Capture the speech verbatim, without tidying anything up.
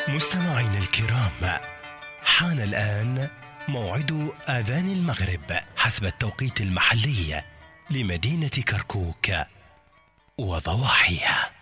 مستمعينا الكرام، حان الآن موعد آذان المغرب حسب التوقيت المحلي لمدينة كركوك وضواحيها.